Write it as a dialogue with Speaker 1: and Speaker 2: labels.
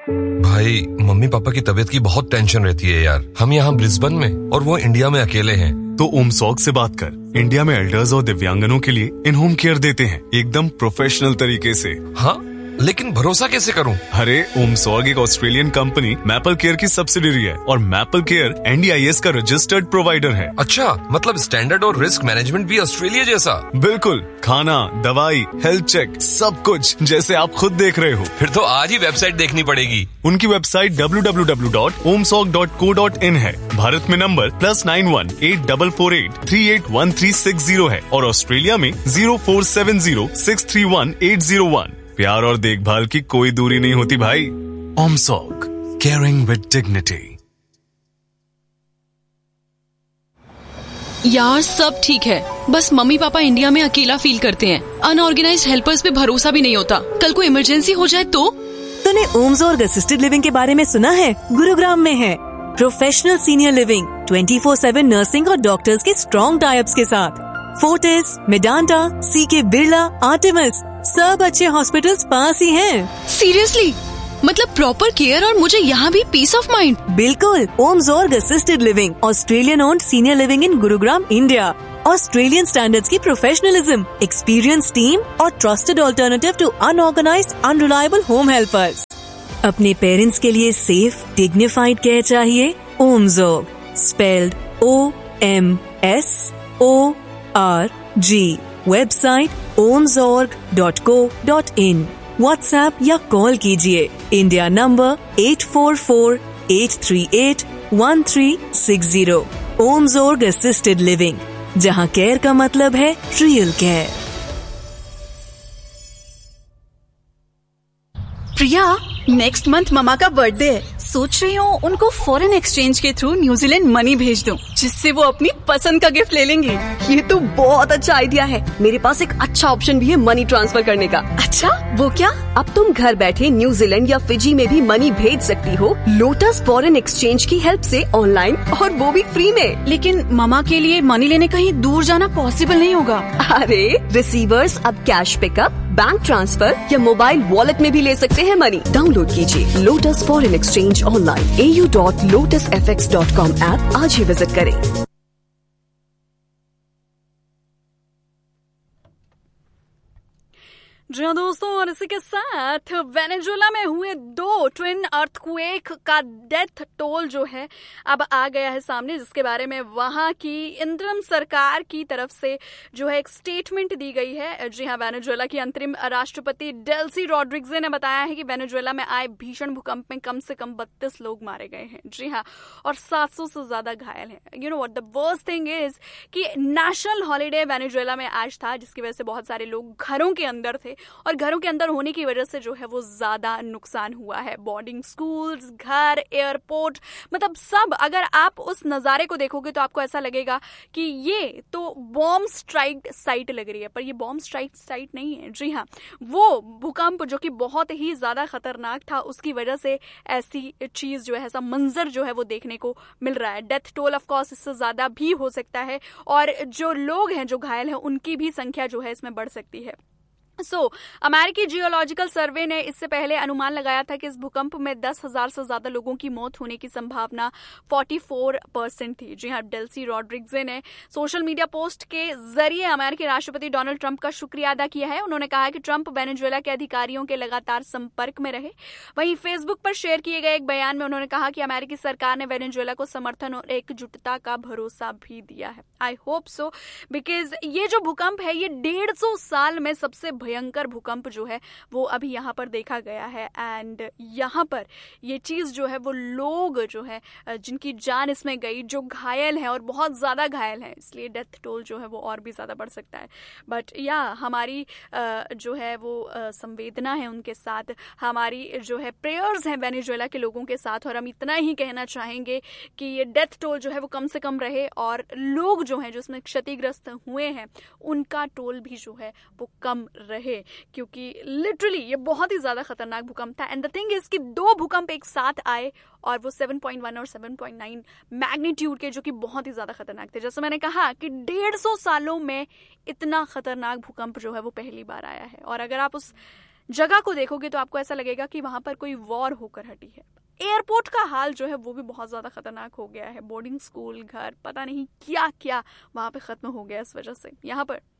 Speaker 1: भाई, mummy papa की तबीयत की बहुत टेंशन रहती है यार। हम यहाँ ब्रिस्बेन में और वो इंडिया में अकेले हैं।
Speaker 2: तो ओमसॉग से बात कर। इंडिया में एल्डर्स और दिव्यांगनों के लिए इन होम केयर देते हैं, एकदम प्रोफेशनल तरीके से।
Speaker 1: हाँ, लेकिन भरोसा कैसे करूं?
Speaker 2: अरे, ओमसॉग एक ऑस्ट्रेलियन कंपनी मैपल केयर की सब्सिडियरी है और मैपल केयर NDIS का रजिस्टर्ड प्रोवाइडर है।
Speaker 1: अच्छा, मतलब स्टैंडर्ड और रिस्क मैनेजमेंट भी ऑस्ट्रेलिया जैसा?
Speaker 2: बिल्कुल, खाना, दवाई, हेल्थ चेक, सब कुछ जैसे आप खुद देख रहे हो।
Speaker 1: फिर तो आज ही वेबसाइट देखनी पड़ेगी।
Speaker 2: उनकी वेबसाइट www.omsog.co.in है। भारत में नंबर +91 8448 381360 है और ऑस्ट्रेलिया में 0470 631 801। प्यार और देखभाल की कोई दूरी नहीं होती भाई। ओमसॉग, केयरिंग विद डिग्निटी।
Speaker 3: यार सब ठीक है, बस मम्मी पापा इंडिया में अकेला फील करते हैं। अनऑर्गेनाइज्ड हेल्पर्स पे भरोसा भी नहीं होता। कल को इमरजेंसी हो जाए तो?
Speaker 4: तूने ओमसॉग असिस्टेड लिविंग के बारे में सुना है? गुरुग्राम में है प्रोफेशनल सीनियर लिविंग, 24/7 नर्सिंग और डॉक्टर्स के स्ट्रॉन्ग टाइप्स के साथ। फोर्टिस, मेडांटा, CK बिरला, आर्टेमिस, सब अच्छे हॉस्पिटल्स पास ही हैं।
Speaker 3: सीरियसली? मतलब प्रॉपर केयर और मुझे यहाँ भी पीस ऑफ माइंड?
Speaker 4: बिल्कुल। ओमसॉग assisted living, Australian owned senior living in Gurugram, India. Australian standards की प्रोफेशनलिज्म, एक्सपीरियंस टीम और trusted alternative to unorganised unreliable home helpers. अपने पेरेंट्स के लिए सेफ डिग्निफाइड केयर चाहिए? ओमसॉग, spelled OMSORG। Website omsorg.co.in। WhatsApp या call कीजिए। India number 844-838-1360। ओमसॉग assisted living, जहां care का मतलब है रियल केयर।
Speaker 5: प्रिया, नेक्स्ट मंथ ममा का बर्थडे है। सोच रही हूँ उनको फॉरेन एक्सचेंज के थ्रू न्यूजीलैंड मनी भेज दूँ, जिससे वो अपनी पसंद का गिफ्ट ले लेंगे।
Speaker 6: ये तो बहुत अच्छा आइडिया है। मेरे पास एक अच्छा ऑप्शन भी है मनी ट्रांसफर करने का।
Speaker 5: अच्छा, वो क्या?
Speaker 6: अब तुम घर बैठे न्यूजीलैंड या फिजी में भी मनी भेज सकती हो लोटस फॉरेन एक्सचेंज की हेल्प से, ऑनलाइन, और वो भी फ्री में।
Speaker 5: लेकिन ममा के लिए मनी लेने कहीं दूर जाना पॉसिबल नहीं होगा।
Speaker 6: अरे, रिसीवर्स अब कैश पिकअप, बैंक ट्रांसफर या मोबाइल वॉलेट में भी ले सकते हैं मनी। डाउनलोड कीजिए lotus foreign exchange online au.lotusfx.com app आज ही विजिट करें।
Speaker 5: जी हाँ दोस्तों, और इसी के साथ वेनेजुएला में हुए 2 ट्विन अर्थक्वेक का डेथ टोल जो है अब आ गया है सामने, जिसके बारे में वहां की इंतरिम सरकार की तरफ से जो है एक स्टेटमेंट दी गई है। जी हाँ, वेनेजुएला की अंतरिम राष्ट्रपति डेल्सी रॉड्रिग्ज़े ने बताया है कि वेनेजुएला में आए भीषण भूकंप में कम से कम 32 लोग मारे गए हैं। जी हाँ, और 700 से ज्यादा घायल हैं। You know what the worst thing is कि नेशनल हॉलीडे वेनेजुएला में आज था, जिसकी वजह से बहुत सारे लोग घरों के अंदर थे और घरों के अंदर होने की वजह से जो है वो ज्यादा नुकसान हुआ है। बोर्डिंग स्कूल्स, घर, एयरपोर्ट, मतलब सब। अगर आप उस नजारे को देखोगे तो आपको ऐसा लगेगा कि ये तो बॉम्ब स्ट्राइक साइट लग रही है, पर ये बॉम्ब स्ट्राइक साइट नहीं है। जी हाँ, वो भूकंप जो कि बहुत ही ज्यादा खतरनाक था, उसकी वजह से ऐसी चीज जो है, ऐसा मंजर जो है वो देखने को मिल रहा है। डेथ टोल ऑफ कोर्स इससे ज्यादा भी हो सकता है और जो लोग हैं जो घायल हैं उनकी भी संख्या जो है इसमें बढ़ सकती है। अमेरिकी जियोलॉजिकल सर्वे ने इससे पहले अनुमान लगाया था कि इस भूकंप में 10,000 से ज्यादा लोगों की मौत होने की संभावना 44% थी। जी हाँ, डेल्सी रॉड्रिग्ज़े ने सोशल मीडिया पोस्ट के जरिए अमेरिकी राष्ट्रपति डोनाल्ड ट्रंप का शुक्रिया अदा किया है। उन्होंने कहा कि ट्रंप वेनेजुएला के अधिकारियों के लगातार संपर्क में रहे। वहीं फेसबुक पर शेयर किए गए एक बयान में उन्होंने कहा कि अमेरिकी सरकार ने वेनेजुएला को समर्थन और एकजुटता का भरोसा भी दिया है। आई होप सो, बिकॉज ये जो भूकंप है ये 150 साल में सबसे भयंकर भूकंप जो है वो अभी यहाँ पर देखा गया है। एंड यहाँ पर ये चीज जो है वो लोग जो है जिनकी जान इसमें गई, जो घायल हैं और बहुत ज्यादा घायल हैं, इसलिए डेथ टोल जो है वो और भी ज्यादा बढ़ सकता है। बट या हमारी जो है वो संवेदना है उनके साथ, हमारी जो है प्रेयर्स हैं वेनेजुएला के लोगों के साथ, और हम इतना ही कहना चाहेंगे कि ये डेथ टोल जो है वो कम से कम रहे और लोग जो हैं जो इसमें क्षतिग्रस्त हुए हैं उनका टोल भी जो है वो कम रहे, क्योंकि लिटरली ये बहुत ही ज्यादा खतरनाक भूकंप था। एंड द थिंग इज कि 2 भूकंप एक साथ आए और वो 7.1 और 7.9 मैग्नीट्यूड के, जो कि बहुत ही ज्यादा खतरनाक थे। जैसे मैंने कहा कि 150 सालों में इतना खतरनाक भूकंप जो है वो पहली बार आया है। और अगर आप उस जगह को देखोगे तो आपको ऐसा लगेगा कि वहां पर कोई वॉर होकर हटी है। एयरपोर्ट का हाल जो है वो भी बहुत ज्यादा खतरनाक हो गया है। बोर्डिंग स्कूल, घर, पता नहीं क्या क्या वहां पे खत्म हो गया इस वजह से। यहाँ पर